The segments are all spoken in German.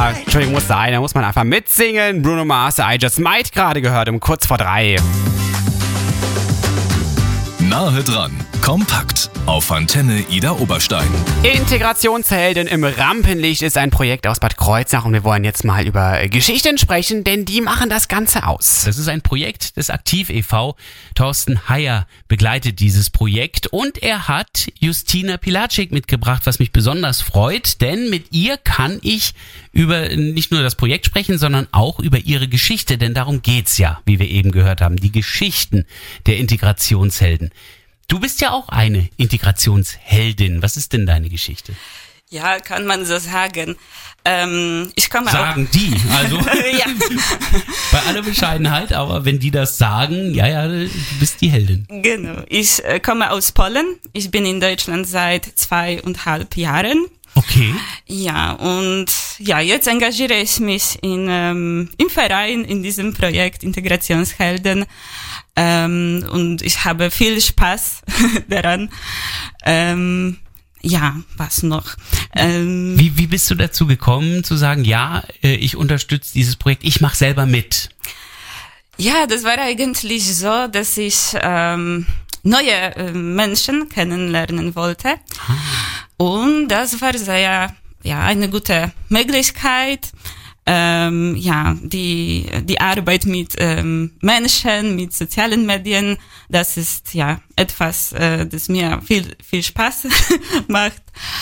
Ja, Entschuldigung, muss sein, da muss man einfach mitsingen. Bruno Mars, I Just Might gerade gehört um kurz vor 3. Nahe dran, kompakt auf Antenne Ida Oberstein. Integrationshelden im Rampenlicht ist ein Projekt aus Bad Kreuznach und wir wollen jetzt mal über Geschichten sprechen, denn die machen das Ganze aus. Das ist ein Projekt des Aktiv e.V. Thorsten Heyer begleitet dieses Projekt und er hat Justina Pilacic mitgebracht, was mich besonders freut, denn mit ihr kann ich über nicht nur das Projekt sprechen, sondern auch über ihre Geschichte, denn darum geht's ja, wie wir eben gehört haben, die Geschichten der Integrationshelden. Du bist ja auch eine Integrationsheldin. Was ist denn deine Geschichte? Ja, kann man so sagen. Ich komme sagen die, also ja. Bei aller Bescheidenheit, aber wenn die das sagen, ja, du bist die Heldin. Genau, ich komme aus Polen. Ich bin in Deutschland seit 2,5 Jahren. Okay. Ja, und ja, jetzt engagiere ich mich im Verein, in diesem Projekt Integrationshelden. Und ich habe viel Spaß daran. Ja, was noch? Wie bist du dazu gekommen, zu sagen, ja, ich unterstütze dieses Projekt, ich mache selber mit? Ja, das war eigentlich so, dass ich neue Menschen kennenlernen wollte. Und das war sehr, ja, eine gute Möglichkeit. Die Arbeit mit Menschen, mit sozialen Medien, das ist ja etwas, das mir viel Spaß macht.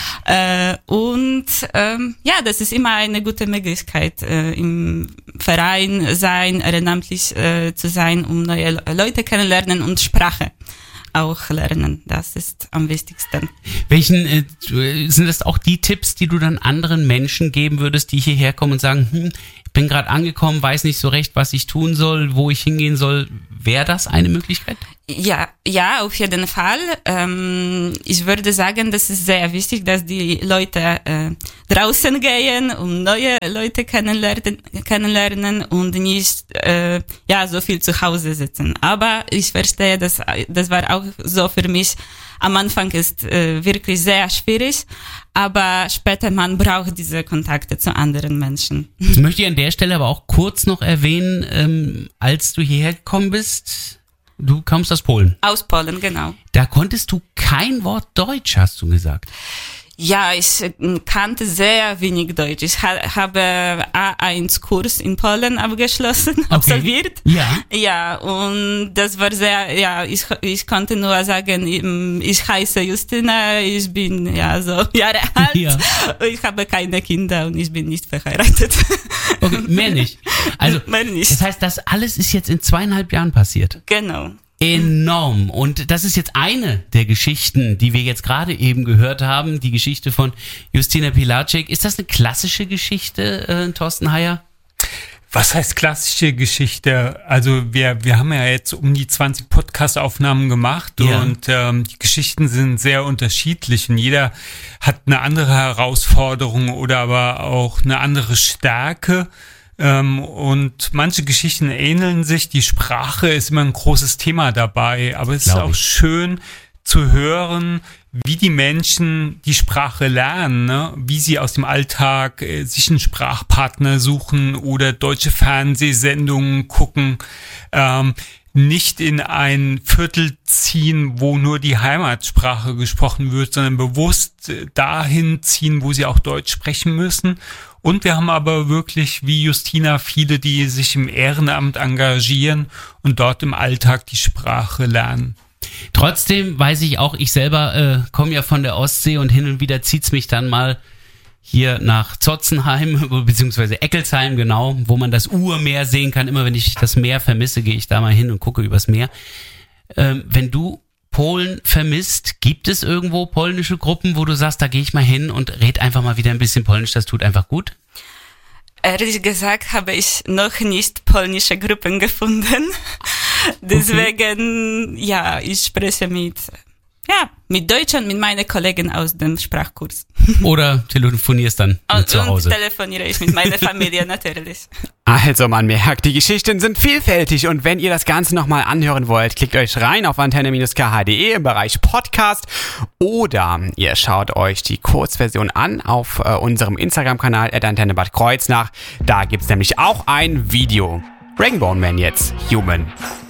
Das ist immer eine gute Möglichkeit, im Verein sein, ehrenamtlich zu sein, um neue Leute kennenlernen und Sprache auch lernen. Das ist am wichtigsten. Welchen sind das auch die Tipps, die du dann anderen Menschen geben würdest, die hierher kommen und sagen, ich bin gerade angekommen, weiß nicht so recht, was ich tun soll, wo ich hingehen soll. Wäre das eine Möglichkeit? Ja, auf jeden Fall. Ich würde sagen, das ist sehr wichtig, dass die Leute draußen gehen, um neue Leute kennenlernen und nicht so viel zu Hause sitzen. Aber ich verstehe, das war auch so für mich. Am Anfang ist wirklich sehr schwierig, aber später man braucht diese Kontakte zu anderen Menschen. Das möchte ich an der Stelle aber auch kurz noch erwähnen, als du hierher gekommen bist. Du kommst aus Polen. Aus Polen, genau. Da konntest du kein Wort Deutsch, hast du gesagt. Ja, ich kannte sehr wenig Deutsch. Ich habe A1-Kurs in Polen absolviert. Ja. Ja, und das war sehr, ich konnte nur sagen, ich heiße Justina, ich bin so Jahre alt, ich habe keine Kinder und ich bin nicht verheiratet. Okay, mehr nicht. Also, mehr nicht. Das heißt, das alles ist jetzt in 2,5 Jahren passiert. Genau. Enorm. Und das ist jetzt eine der Geschichten, die wir jetzt gerade eben gehört haben, die Geschichte von Justina Pilacic. Ist das eine klassische Geschichte, Thorsten Heyer? Was heißt klassische Geschichte? Also wir haben ja jetzt um die 20 Podcast-Aufnahmen gemacht und die Geschichten sind sehr unterschiedlich und jeder hat eine andere Herausforderung oder aber auch eine andere Stärke. Und manche Geschichten ähneln sich, die Sprache ist immer ein großes Thema dabei, aber es ist auch schön zu hören, wie die Menschen die Sprache lernen, ne? Wie sie aus dem Alltag sich einen Sprachpartner suchen oder deutsche Fernsehsendungen gucken, nicht in ein Viertel ziehen, wo nur die Heimatsprache gesprochen wird, sondern bewusst dahin ziehen, wo sie auch Deutsch sprechen müssen. Und wir haben aber wirklich, wie Justina, viele, die sich im Ehrenamt engagieren und dort im Alltag die Sprache lernen. Trotzdem weiß ich auch, ich selber komme ja von der Ostsee und hin und wieder zieht's mich dann mal hier nach Zotzenheim, beziehungsweise Eckelsheim, genau, wo man das Urmeer sehen kann. Immer wenn ich das Meer vermisse, gehe ich da mal hin und gucke übers Meer. Wenn du Polen vermisst, gibt es irgendwo polnische Gruppen, wo du sagst, da gehe ich mal hin und red einfach mal wieder ein bisschen Polnisch, das tut einfach gut? Ehrlich gesagt habe ich noch nicht polnische Gruppen gefunden. Deswegen, ich spreche mit mit Deutschen, mit meinen Kollegen aus dem Sprachkurs. Oder telefonierst dann zu Hause? Und telefoniere ich mit meiner Familie natürlich. Also man merkt, die Geschichten sind vielfältig und wenn ihr das Ganze nochmal anhören wollt, klickt euch rein auf antenne-kh.de im Bereich Podcast oder ihr schaut euch die Kurzversion an auf unserem Instagram-Kanal @antenne Bad Kreuznach. Da gibt's nämlich auch ein Video. Regenbone Man jetzt, Human.